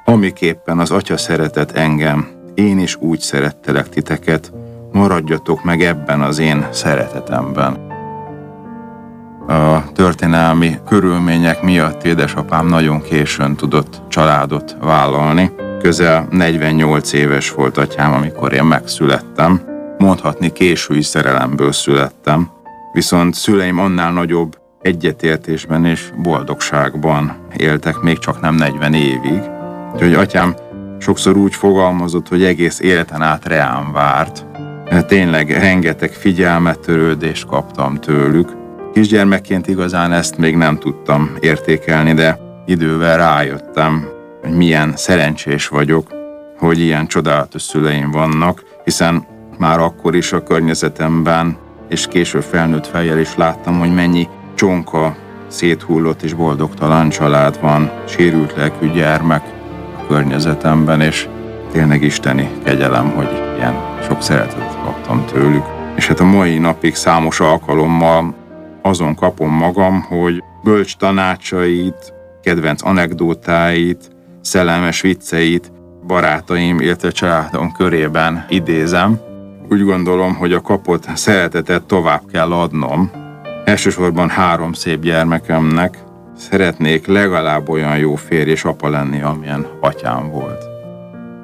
Amiképpen az Atya szeretett engem, én is úgy szerettelek titeket, maradjatok meg ebben az én szeretetemben. A történelmi körülmények miatt édesapám nagyon későn tudott családot vállalni. Közel 48 éves volt atyám, amikor én megszülettem. Mondhatni késői szerelemből születtem, viszont szüleim annál nagyobb egyetértésben és boldogságban éltek még csak nem 40 évig. Úgyhogy atyám sokszor úgy fogalmazott, hogy egész életen át reám várt. Tényleg rengeteg figyelmet, törődést kaptam tőlük. Kisgyermekként igazán ezt még nem tudtam értékelni, de idővel rájöttem, hogy milyen szerencsés vagyok, hogy ilyen csodálatos szüleim vannak, hiszen már akkor is a környezetemben, és később felnőtt fejjel is láttam, hogy mennyi csonka, széthullott és boldogtalan család van, sérült lelkű gyermek a környezetemben, és tényleg isteni kegyelem, hogy ilyen sok szeretetet kaptam tőlük. És hát a mai napig számos alkalommal azon kapom magam, hogy bölcs tanácsait, kedvenc anekdótáit, szellemes vicceit barátaim, illetve családom körében idézem. Úgy gondolom, hogy a kapott szeretetet tovább kell adnom. Elsősorban 3 szép gyermekemnek szeretnék legalább olyan jó férj és apa lenni, amilyen atyám volt.